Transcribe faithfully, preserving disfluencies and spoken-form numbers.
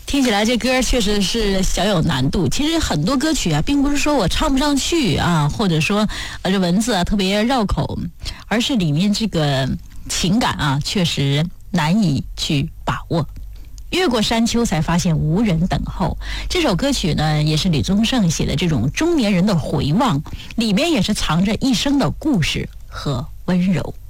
听起来这歌确实是小有难度。其实很多歌曲啊，并不是说我唱不上去啊，或者说呃这文字啊特别绕口，而是里面这个情感啊，确实难以去把握。越过山丘才发现无人等候，这首歌曲呢也是李宗盛写的这种中年人的回望，里面也是藏着一生的故事和温柔。